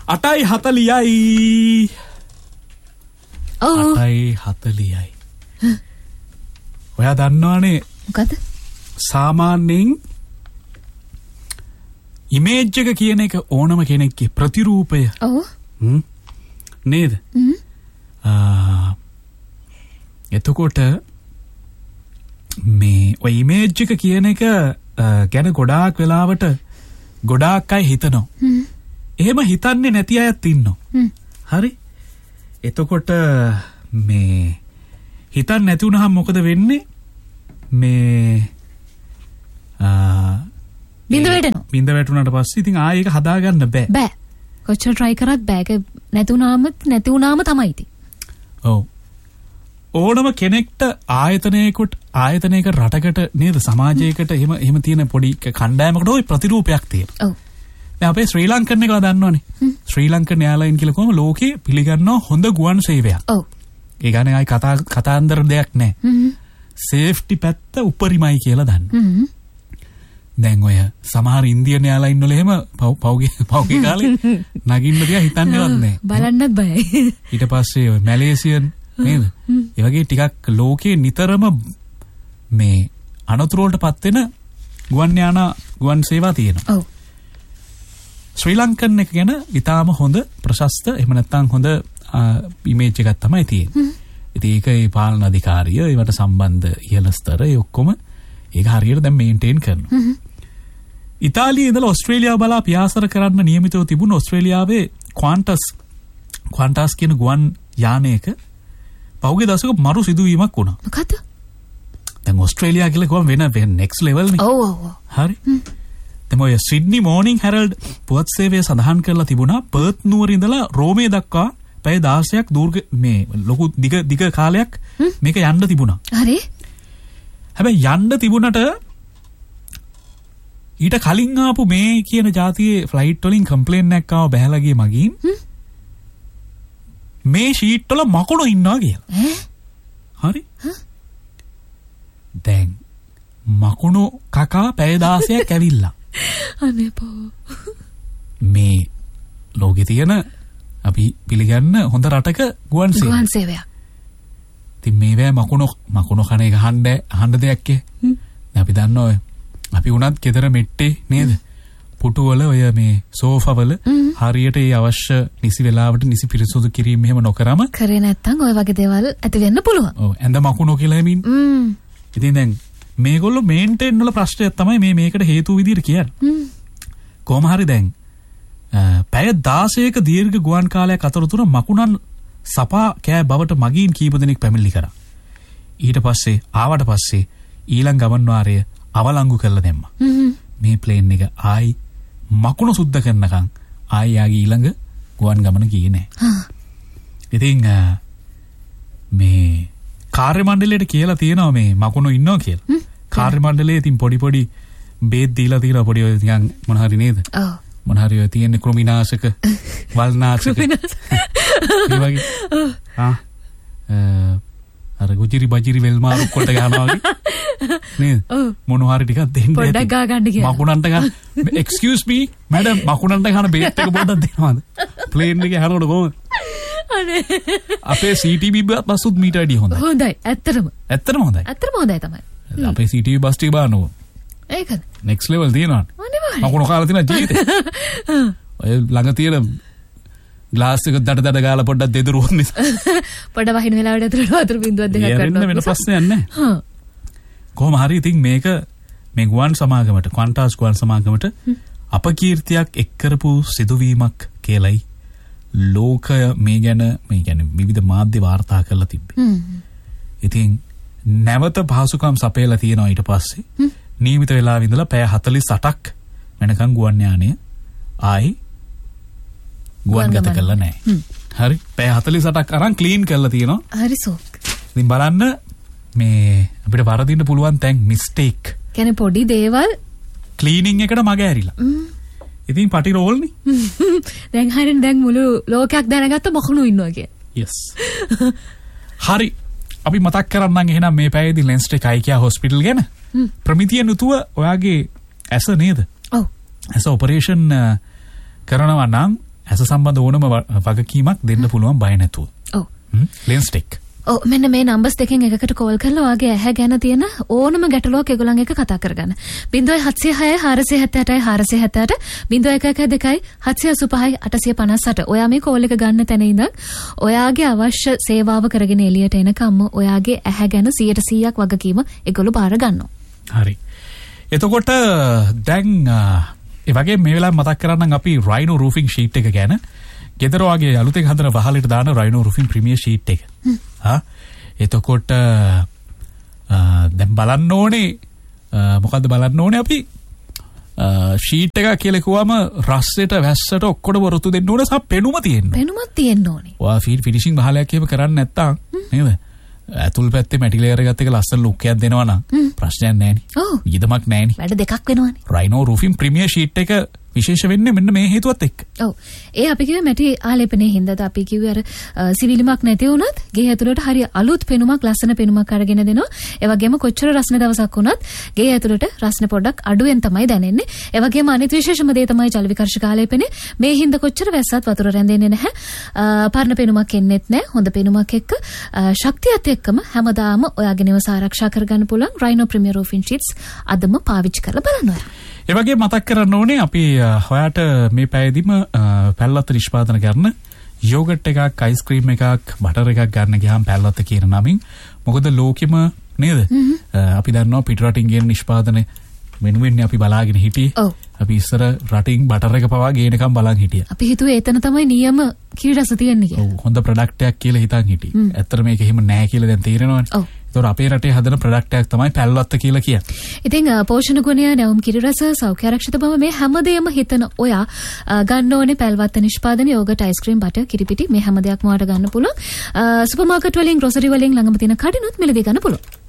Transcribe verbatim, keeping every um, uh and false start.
අටයි හතලියයි. ඔව්. අටයි හතලියයි. ඔයා දන්නවනේ මොකද? සාමාන්‍යයෙන් ඉමේජ් එක කියන එක ඕනම කෙනෙක්ගේ ප්‍රතිරූපය. ඔව්. හ්ම්. නේද? හ්ම්. ආ එතකොට මේ ඔය ඉමේජ් එක කියන එක ගැන ගොඩාක් වෙලාවට ගොඩාක් අය හිතනවා. හ්ම්. එහෙම හිතන්නේ නැති අයත් ඉන්නවා. හ්ම්. හරි? එතකොට මේ හිතන්නේ නැති වුණාම මොකද වෙන්නේ? මේ ආ බින්ද වැටෙනවා. බින්ද වැටුණාට පස්සේ ඉතින් ආයෙ ඒක හදාගන්න බෑ. බෑ. කොච්චර try කරත් බෑ. ඒක නැතුණාම නැති වුණාම තමයි ඉතින්. ඔව්. ඕනම කෙනෙක්ට ආයතනයකට ආයතනයක රටකට නේද සමාජයකට එහෙම එහෙම තියෙන පොඩි කණ්ඩායමකට ওই ප්‍රතිරූපයක් තියෙනවා. ඔව්. දැන් අපේ ශ්‍රී ලංකන් එකලා දන්නවනේ. ශ්‍රී ලංකන් එයාලයින් කියලා කොහොම ලෝකේ පිළිගන්නවා හොඳ ගුවන් සේවයක්. ඔව්. ඒ ගානේ ආයි කතා කතාන්දර දෙයක් නැහැ. හ්ම්. සේෆ්ටි පැත්ත උපරිමයි කියලා දන්නවා. හ්ම්. දැන් ඔය සමහර ඉන්දියන් එයාලයින් වල එහෙම පෞගේ පෞගේ කාලේ නගින්න දිහා හිතන්නේවත් නැහැ. බලන්නත් බයයි. ඊට පස්සේ ඔය මැලේසියන් නේද? ඒ වගේ ටිකක් ලෝකේ නිතරම මේ අනතුරු වලට පත් වෙන ගුවන් යාන ගුවන් සේවා තියෙනවා. ඔව්. ශ්‍රී ලංකන් එක ගැන ඊටාම හොඳ ප්‍රශස්ත එහෙම නැත්නම් හොඳ ඉමේජ් එකක් තමයි තියෙන්නේ. ඉතින් ඒක ඒ පාලන අධිකාරිය ඒවට සම්බන්ධ ඉහළ ස්තර ඒ ඔක්කොම ඒක හරියට දැන් මේන්ටේන් කරනවා. ඉතාලියේ ඉඳලා ඕස්ට්‍රේලියාව බලා පියාසර කරන්න නියමිතව තිබුණ ඕස්ට්‍රේලියාවේ ක්වාන්ටස් ක්වාන්ටස් කියන ගුවන් යානයක පහුගිය දවසක මරු සිදුවීමක් වුණා. මොකද? දැන් ඕස්ට්‍රේලියා කියලා කොහොම වෙන වෙන නෙක්ස්ට් ලෙවල් නේ. ඔව් ඔව්. හරි. දැන් ඔය සිඩ්නි මෝර්නිං හෙරල්ඩ් පුවත් සේවය සඳහන් කරලා තිබුණා පර්ත් නුවර ඉඳලා රෝමේ දක්වා පැය දහසක් දූර්ඝ මේ ලොකු දිග දිග කාලයක් මේක යන්න තිබුණා. හරි. හැබැයි යන්න තිබුණට ඊට කලින් ආපු මේ කියන જાතියේ ෆ්ලයිට් වලින් කම්ප්ලේන් එකක් ආව බහැලා ගියේ මගින් මේ ෂීට් වල මකුණු ඉන්නවා කියලා. හරි? දැන් මකුණු කකා පැය දහසක් ඇවිල්ලා. අනේ පො. මේ ලෝකේ තියෙන අපි පිළිගන්න හොඳ රටක ගුවන් සේවය. ගුවන් සේවය. ඉතින් මේවැ මකුණු මකුණු කණ එක අහන්න අහන්න දෙයක් ඒ. අපි දන්නවා ඔය අපි උනත් ගෙදර මෙට්ටේ නේද? පුටුවල ඔය මේ සෝෆාවල හරියට ඒ අවශ්‍ය නිසි වෙලාවට නිසි පිරිසුදු කිරීම මෙහෙම නොකරම කරේ නැත්තම් ඔය වගේ දේවල් ඇති වෙන්න පුළුවන්. ඔව් ඇඳ මකුණු කියලා එමින්. හ්ම්. ඉතින් දැන් මේගොල්ලෝ මේන්ටේන් වල ප්‍රශ්නයක් තමයි මේ මේකට හේතු විදිහට කියන්නේ. හ්ම්. කොහොම හරි දැන් පැය දහසක දීර්ඝ ගුවන් කාලයක් අතරතුර මකුණන් සපා කෑ බවට මගීන් කීප දෙනෙක් පැමිණිලි කරා. ඊට පස්සේ ආවට පස්සේ ඊළඟ ගමන් වාරය අවලංගු කරලා දැම්මා. මේ ප්ලේන් එක ආයි මකුණු සුද්ධ කරනකම් ආයි යාගේ ඊළඟ ගුවන් ගමන ගියේ නැහැ. ඉතින් මේ කාර්ය මණ්ඩලයට කියලා තියෙනවා මේ මකුණු ඉන්නවා කියලා. කාර්ය මණ්ඩලයේ ඉතින් පොඩි පොඩි බේත් දීලා තියෙනවා පොඩි ඔය නිකන් මොන හරි නේද? ඔව්. මොන හරි ඔය තියෙන කෘමිනාශක වල්නාශක ඒ වගේ. ආ අර ගුජිරි බජිරි වෙල් මාරු කොට ගන්නවා වගේ නේද? මොන හරි ටිකක් දෙන්න. පොඩ්ඩක් ගා ගන්න කියලා. මකුණන්ට ගන්න. එක්ස්කියුස් මී මැඩම් මකුණන්ට ගන්න බේත් එක පොඩ්ඩක් දෙනවද? ප්ලේන් එකේ හරවන කොහොමද? අනේ අපේ සී ටී බී බස්සුත් මීට වැඩිය හොඳයි. හොඳයි. ඇත්තටම. ඇත්තටම හොඳයි. ඇත්තටම හොඳයි තමයි. අපේ සී ටී බී බස් ටික බලන්නකො. ඒකද? නෙක්ස්ට් ලෙවල් තියෙනවා. අනිවාර්යයෙන්. මකුණු කාලා තියෙන ජීවිතේ. ඔය ළඟ තියෙන ග්ලාස් එක දඩ දඩ ගාලා පොඩ්ඩක් දෙදරුවොත් නිසා. පොඩ වහින වෙලාවට ඇතුළට වතුර බින්දුවක් දෙකක් කරනවා. වෙන ප්‍රශ්නයක් නැහැ. හ්ම්. කොහොම හරි ඉතින් මේක මේ ගුවන් සමාගමට ක්වාන්ටස් ගුවන් සමාගමට අපකීර්තියක් එක් කරපු සිදුවීමක් කියලයි ලෝකය මේ ගැන මේ කියන්නේ විවිධ මාධ්‍ය වාර්තා කරලා තිබ්බේ. හ්ම්. ඉතින් නැවත පහසුකම් සපයලා තියෙනවා ඊට පස්සේ. නියමිත වෙලාවෙ ඉඳලා පැය හතළිස් අටක් වෙනකන් ගුවන් යානය ආයි ගුවන් ගත කළා නැහැ. හරි. පැය හතළිස් අටක් අරන් ක්ලීන් කරලා තියෙනවා. හරි සෝක්. ඉතින් බලන්න මේ අපිට වරදින්න පුළුවන් තැන් මිස්ටේක්. කියන්නේ පොඩි දේවල් ක්ලීනින් එකට මග ඇරිලා. ඉතින් පටි රෝල්නේ. දැන් හරියට දැන් මුළු ලෝකයක් දැනගත්ත මකුණු ඉන්නවා කිය. yes. හරි. අපි මතක් කරන්නම් එහෙනම් මේ පැයේදී ලෙන්ස්ට් අයිකියා හොස්පිටල් ගැන. ප්‍රමිතිය නුතුව ඔයාගේ ඇස නේද? ඔව්. ඇස ඔපරේෂන් කරනවා නම් ඇස සම්බන්ධ ඕනම වගකීමක් දෙන්න පුළුවන් බය නැතුව. ඔව්. ලෙන්ස්ටෙක්. ඔව් මෙන්න මේ නම්බර්ස් දෙකෙන් එකකට කෝල් කරලා ඔයාගේ ඇහැ ගැන තියෙන ඕනම ගැටලුවක් ඒගොල්ලන් එක්ක කතා කරගන්න. zero seven zero six four seven seven four seven seven zero one one two seven eight five eight five eight. ඔයා මේ කෝල් එක ගන්න තැන ඉඳන් ඔයාගේ අවශ්‍ය සේවාව කරගෙන එළියට එනකම්ම ඔයාගේ ඇහැ ගැන one hundred percent වගකීම ඒගොල්ලෝ බාර ගන්නවා. හරි. එතකොට දැන් ඒ වගේ මේ වෙලාවේ මතක් කරන්නම් අපි Rhino roofing sheet එක ගැන. ගෙදර වගේ අලුතෙන් හදන වහලට දාන Rhino roofing premier sheet එක. හා එතකොට දැන් බලන්න ඕනේ මොකද්ද බලන්න ඕනේ අපි sheet එක කියලා කිව්වම රස්සෙට වැස්සට ඔක්කොම වරතු දෙන්න ඕනේ සහ පෙනුම තියෙන්න ඕනේ. පෙනුමක් තියෙන්න ඕනේ. ඔයා ෆිනිෂින් වහලයක් එහෙම කරන්නේ නැත්තම් නේද? ඇතුල් පැත්තේ මැටි ලේයර් එකත් එක්ක ලස්සන ලුක් එකක් දෙනවා නම් ප්‍රශ්නයක් නැහැ නේ. ඔව්. ඊදමක් නැහැ නේ. වැඩ දෙකක් වෙනවනේ. Rhino roofing premier sheet එක විශේෂ වෙන්නේ මෙන්න මේ හේතුවත් එක්ක. ඔව්. ඒ අපි කිව්වේ මැටි ආලේපනයේ හින්දාද අපි කිව්වේ අර සිවිලිමක් නැති වුණත් ගේ ඇතුළට හරිය අලුත් පෙනුමක් ලස්සන පෙනුමක් අරගෙන දෙනවා. ඒ වගේම කොච්චර රස්නේ දවසක් වුණත් ගේ ඇතුළට රස්නේ පොඩ්ඩක් අඩුවෙන් තමයි දැනෙන්නේ. ඒ වගේම අනිත් විශේෂම දේ තමයි ජල විකර්ෂක ආලේපනේ. මේ හින්දා කොච්චර වැස්සත් වතුර රැඳෙන්නේ නැහැ. පරණ පෙනුමක් එන්නෙත් නැහැ. හොඳ පෙනුමක් එක්ක ශක්තියත් එක්කම හැමදාම ඔයාගේ නිවස ආරක්ෂා කරගන්න පුළුවන් Rhino Premier Roofing Sheets අදම පාවිච්චි කරලා බලන්න ඔයා. ඒ වගේ මතක් කරන්න ඕනේ අපි හොයාට මේ පැයදීම පැල්ලත් නිෂ්පාදන කරන යෝගට් එකක් අයිස්ක්‍රීම් එකක් බටර් එකක් ගන්න ගියාම පැල්ලත් කියන නමින් මොකද ලෝකෙම නේද අපි දන්නවා පිට රටින් ගෙන නිෂ්පාදන වෙනුවෙන් අපි බලාගෙන හිටියේ අපි ඉස්සර රටින් බටර් එක පවා ගේනකම් බලන් හිටියා අපි හිතුවේ එතන තමයි නියම කිරි රස තියෙන්නේ කියලා. ඔව් හොඳ ප්‍රොඩක්ට් එකක් කියලා හිතන් හිටියේ. ඇත්තට මේක එහෙම නැහැ කියලා දැන් තේරෙනවනේ. ඔව්. ඒතොර අපේ රටේ හදන ප්‍රොඩක්ට් එකක් තමයි පැල්වත්ත කියලා කියන්නේ. ඉතින් පෝෂණ ගුණය, නැවුම් කිරි රස, සෞඛ්‍ය ආරක්ෂිත බව මේ හැමදේම හිතන ඔයා ගන්න ඕනේ පැල්වත්ත නිෂ්පාදන යෝගට් අයිස්ක්‍රීම් බටර් කිරිපිටි මේ හැම දෙයක්ම ඔයාලට ගන්න පුළුවන්. සුපර් මාකට් වලින් ග්‍රොසරි වලින් ළඟම තියෙන කඩිනුත් මිලදී ගන්න පුළුවන්.